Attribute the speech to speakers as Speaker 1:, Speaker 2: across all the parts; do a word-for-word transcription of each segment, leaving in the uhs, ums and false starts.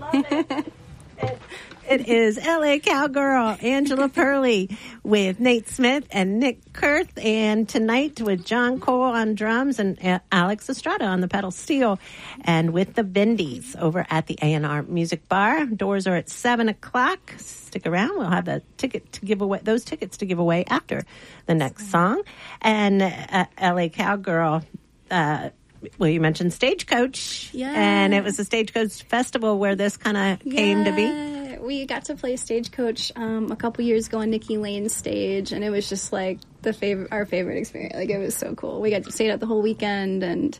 Speaker 1: love it. it. It is L A Cowgirl, Angela Perley, with Nate Smith and Nick Kurth, and tonight with John Cole on drums and Alex Estrada on the pedal steel, and with the Bendies over at the A and R Music Bar. Doors are at seven o'clock. Stick around. We'll have the ticket to give away, those tickets to give away after the next song. And uh, L A Cowgirl, uh, well, you mentioned Stagecoach.
Speaker 2: Yeah.
Speaker 1: And it was the Stagecoach Festival where this kind of
Speaker 2: yeah.
Speaker 1: came to be.
Speaker 2: We got to play Stagecoach um, a couple years ago on Nikki Lane's stage, and it was just like the favorite, our favorite experience. Like, it was so cool. We got to stay out the whole weekend, and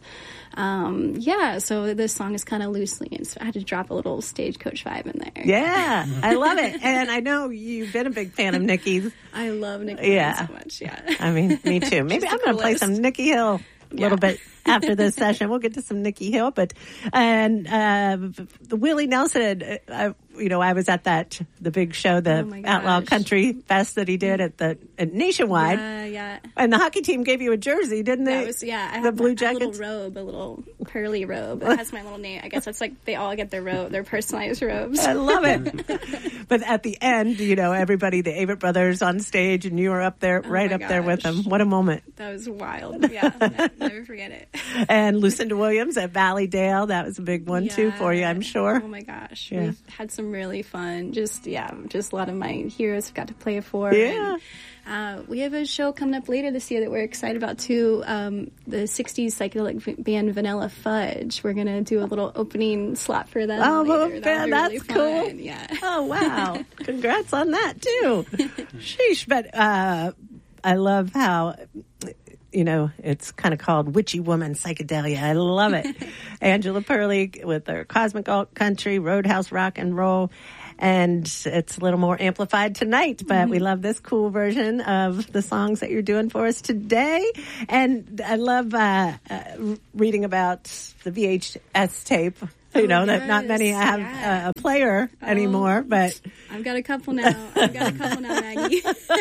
Speaker 2: um, yeah, so this song is kind of loosely, and so I had to drop a little Stagecoach vibe in there.
Speaker 1: Yeah, I love it. And I know you've been a big fan of Nikki's.
Speaker 2: I love Nikki
Speaker 1: yeah.
Speaker 2: Lane so much, yeah.
Speaker 1: I mean, me too. Maybe I'm going to play some Nikki Hill a little
Speaker 2: yeah.
Speaker 1: bit after this session. We'll get to some Nikki Hill, but and uh, the Willie Nelson, uh, you know, I was at that the big show, the
Speaker 2: oh
Speaker 1: Outlaw Country Fest that he did at the at Nationwide.
Speaker 2: Yeah, yeah.
Speaker 1: And the hockey team gave you a jersey, didn't they?
Speaker 2: That was, yeah, I
Speaker 1: the
Speaker 2: have
Speaker 1: blue
Speaker 2: my,
Speaker 1: jackets,
Speaker 2: a little robe, a little pearly robe. It has my little name. I guess it's like they all get their robe, their personalized robes.
Speaker 1: I love it. But at the end, you know, everybody, the Avett brothers on stage, and you were up there,
Speaker 2: oh
Speaker 1: right up
Speaker 2: gosh.
Speaker 1: there with them. What a moment!
Speaker 2: That was wild. Yeah, ne- never forget it.
Speaker 1: And Lucinda Williams at Valley Dale, that was a big one
Speaker 2: yeah.
Speaker 1: too for you, I'm sure.
Speaker 2: Oh my gosh,
Speaker 1: yeah.
Speaker 2: We've had some really fun. Just yeah, just a lot of my heroes got to play it for.
Speaker 1: Yeah.
Speaker 2: And, uh, we have a show coming up later this year that we're excited about too. Um, the sixties psychedelic v- band Vanilla Fudge. We're gonna do a little opening slot for them.
Speaker 1: Oh, well,
Speaker 2: later.
Speaker 1: man, that's
Speaker 2: really
Speaker 1: cool.
Speaker 2: Fun. Yeah.
Speaker 1: Oh wow! Congrats on that too. Sheesh, but uh, I love how. You know, it's kind of called Witchy Woman Psychedelia. I love it. Angela Perley with her Cosmic Alt Country, Roadhouse Rock and Roll. And it's a little more amplified tonight, but mm-hmm. we love this cool version of the songs that you're doing for us today. And I love uh, uh, reading about the V H S tape. You
Speaker 2: oh,
Speaker 1: know,
Speaker 2: yes.
Speaker 1: that not many have
Speaker 2: yeah.
Speaker 1: uh, a player
Speaker 2: oh,
Speaker 1: anymore, but...
Speaker 2: I've got a couple now. I've got a couple now, Maggie.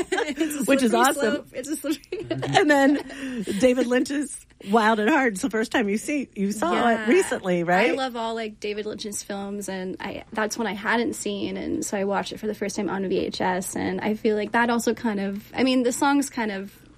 Speaker 1: Which is awesome.
Speaker 2: Slope. It's a slippery.
Speaker 1: And then David Lynch's Wild at Heart. It's the first time you see you saw
Speaker 2: yeah.
Speaker 1: it recently, right?
Speaker 2: I love all like David Lynch's films, and I that's one I hadn't seen, and so I watched it for the first time on V H S, and I feel like that also kind of, I mean, the songs kind of